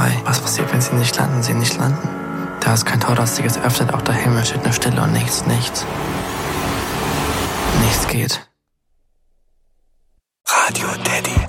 frei. Was passiert, wenn sie nicht landen? Sie nicht landen. Da ist kein Tor, das sich es öffnet, auch der Himmel steht nur Stille und nichts. Nichts geht. Radio Daddy.